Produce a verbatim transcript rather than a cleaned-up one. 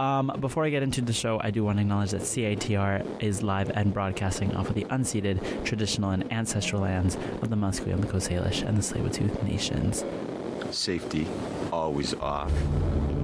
Um, before I get into the show, I do want to acknowledge that C I T R is live and broadcasting off of the unceded, traditional, and ancestral lands of the Musqueam, the Coast Salish, and the Tsleil-Waututh nations. Safety always off.